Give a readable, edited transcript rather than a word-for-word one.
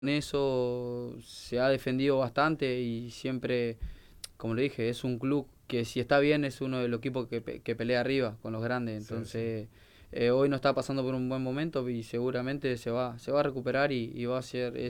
En eso se ha defendido bastante y siempre, como le dije, es un club que si está bien es uno de los equipos que pelea arriba con los grandes. Sí, sí. Entonces, hoy no está pasando por un buen momento y seguramente se va a recuperar y va a ser